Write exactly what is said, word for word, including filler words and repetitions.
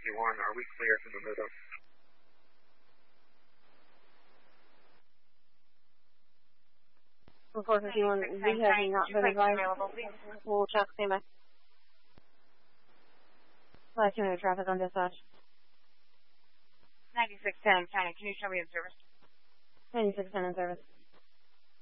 fifty-one, are we clear to the middle? four fifty-one, we have not been advised. We'll check, stand by. Last two minute traffic on dispatch. ninety-six ten, County, can you show me in service? ninety-six ten in service.